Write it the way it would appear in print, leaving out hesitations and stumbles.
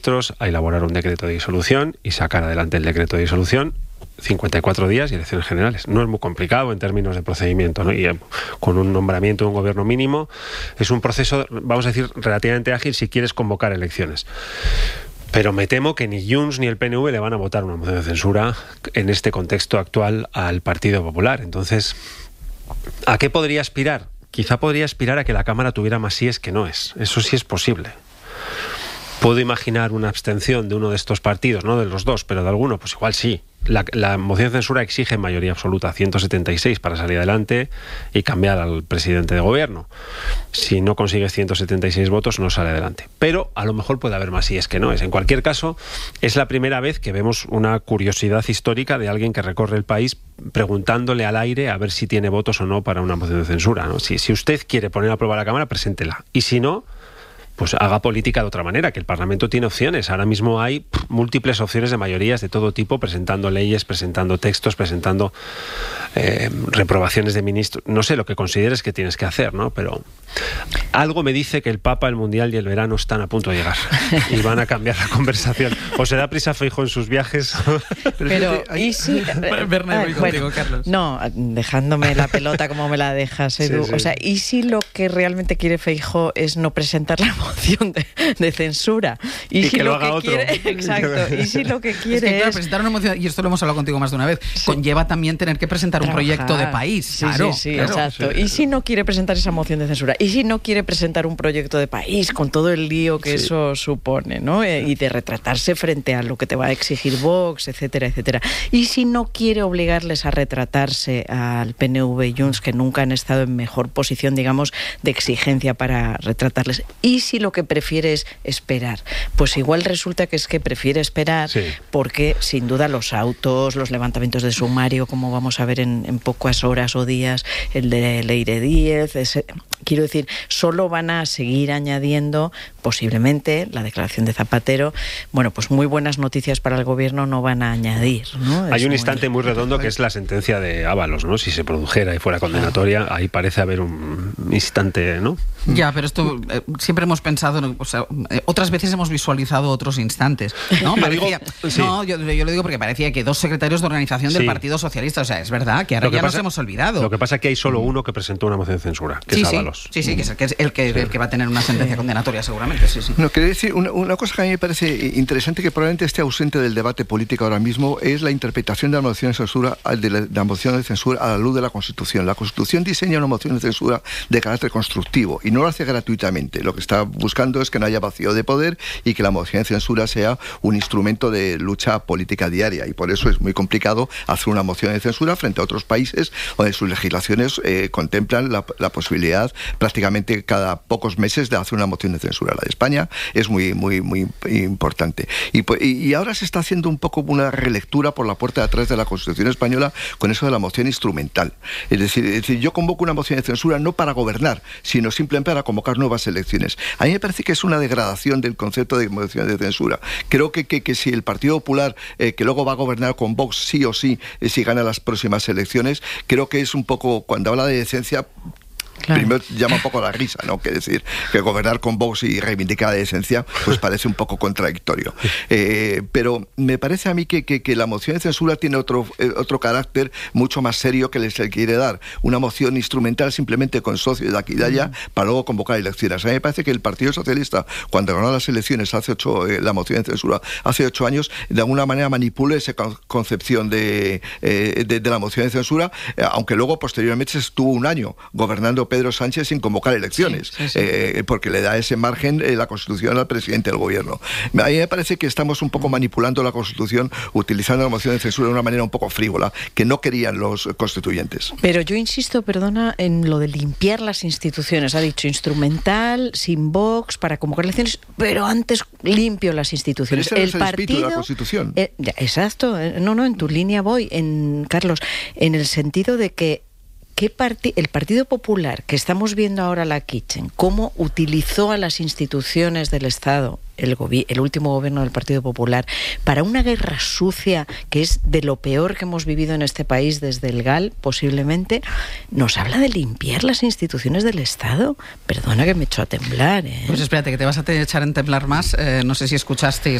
a elaborar un decreto de disolución y sacar adelante el decreto de disolución. 54 días y elecciones generales. No es muy complicado en términos de procedimiento, ¿no? Y con un nombramiento de un gobierno mínimo es un proceso, vamos a decir, relativamente ágil si quieres convocar elecciones. Pero me temo que ni Junts ni el PNV le van a votar una moción de censura en este contexto actual al Partido Popular. Entonces, ¿a qué podría aspirar? Quizá podría aspirar a que la Cámara tuviera más síes que noes. Eso sí es posible. Puedo imaginar una abstención de uno de estos partidos, no de los dos, pero de alguno, pues igual sí. La moción de censura exige mayoría absoluta, 176 para salir adelante y cambiar al presidente de gobierno. Si no consigues 176 votos, no sale adelante. Pero a lo mejor puede haber más síes que noes. En cualquier caso, es la primera vez que vemos una curiosidad histórica de alguien que recorre el país preguntándole al aire a ver si tiene votos o no para una moción de censura, ¿no? Si usted quiere poner a prueba la Cámara, preséntela. Y si no, pues haga política de otra manera, que el Parlamento tiene opciones. Ahora mismo hay múltiples opciones de mayorías de todo tipo, presentando leyes, presentando textos, presentando reprobaciones de ministros. No sé lo que consideres que tienes que hacer, ¿no? Pero algo me dice que el Papa, el Mundial y el verano están a punto de llegar y van a cambiar la conversación. O se da prisa Feijóo en sus viajes. Pero ¿y si Bernabé, contigo, Carlos? No, dejándome la pelota como me la dejas, Edu. Sí. O sea, ¿y si lo que realmente quiere Feijóo es no presentar la moción de censura? Y si que lo haga otro. Exacto. Y si lo que quiere claro, presentar una moción, y esto lo hemos hablado contigo más de una vez, conlleva también tener que presentar un proyecto de país. Sí, claro, sí, claro. Exacto. ¿Y si no quiere presentar esa moción de censura? ¿Y si no quiere presentar un proyecto de país con todo el lío que eso supone, ¿no? Y de retratarse frente a lo que te va a exigir Vox, etcétera, etcétera. ¿Y si no quiere obligarles a retratarse al PNV y Junts, que nunca han estado en mejor posición, digamos, de exigencia para retratarles? ¿Y si lo que prefiere es esperar? Pues igual resulta que es que prefiere esperar porque, sin duda, los autos, los levantamientos de sumario, como vamos a ver en pocas horas o días, el de Leire Díez, quiero decir, solo van a seguir añadiendo, posiblemente, la declaración de Zapatero. Bueno, pues muy buenas noticias para el gobierno no van a añadir, ¿no? Hay un instante muy redondo que es la sentencia de Ábalos, ¿no? Si se produjera y fuera condenatoria, ahí parece haber un instante, ¿no? Ya, pero esto siempre hemos pensado, o sea, otras veces hemos visualizado otros instantes, ¿no? Yo lo digo porque parecía que dos secretarios de organización del Partido Socialista, o sea, es verdad que ahora nos hemos olvidado. Lo que pasa es que hay solo uno que presentó una moción de censura, que es Ábalos. Sí, que es el que va a tener una sentencia condenatoria seguramente, sí. No, quería decir, una cosa que a mí me parece interesante, que probablemente esté ausente del debate político ahora mismo, es la interpretación de la moción de censura, a la luz de la Constitución. La Constitución diseña una moción de censura de carácter constructivo y no lo hace gratuitamente. Lo que está buscando es que no haya vacío de poder y que la moción de censura sea un instrumento de lucha política diaria, y por eso es muy complicado hacer una moción de censura frente a otros países donde sus legislaciones contemplan la posibilidad prácticamente cada pocos meses de hacer una moción de censura. La de España es muy importante. Y ahora se está haciendo un poco una relectura por la puerta de atrás de la Constitución española con eso de la moción instrumental. Es decir, yo convoco una moción de censura no para gobernar, sino simplemente para convocar nuevas elecciones. A mí me parece que es una degradación del concepto de moción de censura. Creo que si el Partido Popular, que luego va a gobernar con Vox sí o sí, si gana las próximas elecciones, creo que es un poco, cuando habla de decencia, claro, primero llama un poco a la risa, ¿no? Que decir que gobernar con Vox y reivindicar la decencia, pues parece un poco contradictorio. Pero me parece a mí que la moción de censura tiene otro carácter mucho más serio que se quiere dar. Una moción instrumental simplemente con socios de aquí y de allá para luego convocar elecciones. A mí me parece que el Partido Socialista, cuando ganó las elecciones la moción de censura hace 8 años, de alguna manera manipula esa concepción de la moción de censura, aunque luego posteriormente estuvo un año gobernando Pedro Sánchez sin convocar elecciones, porque le da ese margen la Constitución al presidente del gobierno. A mí me parece que estamos un poco manipulando la Constitución utilizando la moción de censura de una manera un poco frívola, que no querían los constituyentes. Pero yo insisto, perdona, en lo de limpiar las instituciones. Ha dicho instrumental, sin Vox, para convocar elecciones, pero antes limpio las instituciones. Pero ese es el espíritu de la Constitución. Exacto. No, en tu línea voy, Carlos, en el sentido de que el Partido Popular, que estamos viendo ahora la Kitchen, cómo utilizó a las instituciones del Estado, el último gobierno del Partido Popular, para una guerra sucia que es de lo peor que hemos vivido en este país desde el GAL, posiblemente, nos habla de limpiar las instituciones del Estado. Perdona que me echo a temblar, ¿eh? Pues espérate, que te vas a echar en temblar más. No sé si escuchaste